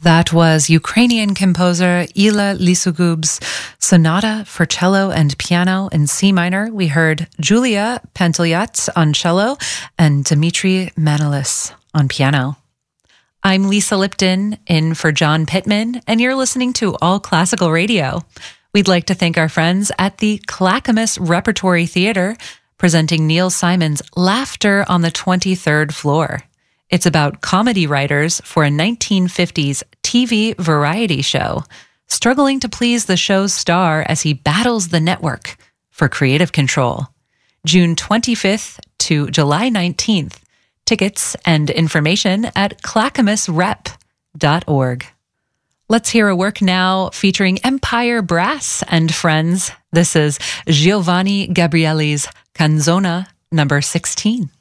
That was Ukrainian composer Ila Lisugub's Sonata for Cello and Piano in C minor. We heard Julia Pantelyat on cello and Dmitry Manolis on piano. I'm Lisa Lipton, in for John Pittman, and you're listening to All Classical Radio. We'd like to thank our friends at the Clackamas Repertory Theater, presenting Neil Simon's Laughter on the 23rd Floor. It's about comedy writers for a 1950s TV variety show, struggling to please the show's star as he battles the network for creative control. June 25th to July 19th. Tickets and information at clackamasrep.org. Let's hear a work now featuring Empire Brass and Friends. This is Giovanni Gabrieli's Canzona number 16.